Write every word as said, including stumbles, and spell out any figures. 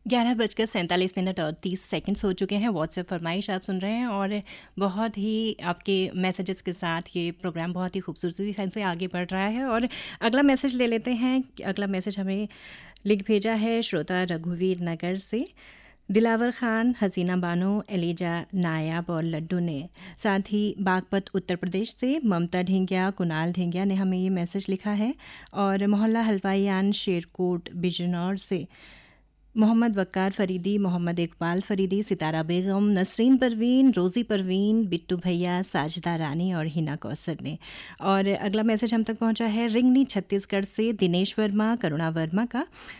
ग्यारह बजकर सैंतालीस मिनट और तीस सेकंड्स हो चुके हैं। व्हाट्सएप फरमाइश आप सुन रहे हैं और बहुत ही आपके मैसेजेस के साथ ये प्रोग्राम बहुत ही खूबसूरती से आगे बढ़ रहा है। और अगला मैसेज ले लेते हैं। अगला मैसेज हमें लिख भेजा है श्रोता रघुवीर नगर से। दिलावर खान, हसीना बानो, एलिजा नायाब और लड्डू ने, साथ ही बागपत उत्तर प्रदेश से ममता ढिंगिया, कुणाल ढिंगिया ने हमें ये मैसेज लिखा है। और मोहल्ला हलवाईयान शेरकोट बिजनौर से मोहम्मद वक्कार फरीदी, मोहम्मद इकबाल फरीदी, सितारा बेगम, नसरीन परवीन, रोज़ी परवीन, बिट्टू भैया, साजिदा रानी और हिना कौसर ने। और अगला मैसेज हम तक पहुंचा है रिंगनी छत्तीसगढ़ से दिनेश वर्मा, करुणा वर्मा का।